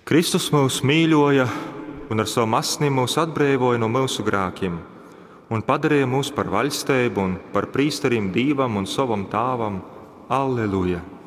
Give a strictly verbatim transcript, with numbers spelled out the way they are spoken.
Kristus mūs mīļoja un ar savu asni mūs atbrīvoja no mūsu grēkiem un padarīja mūs par vaļstību un par prīsterim Dievam un savam Tēvam. Alleluja!